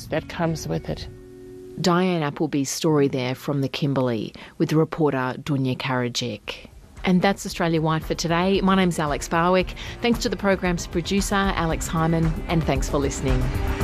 that comes with it. Diane Appleby's story there from the Kimberley with reporter Dunya Karadzic. And that's Australia Wide for today. My name's Alex Barwick. Thanks to the program's producer, Alex Hyman, and thanks for listening.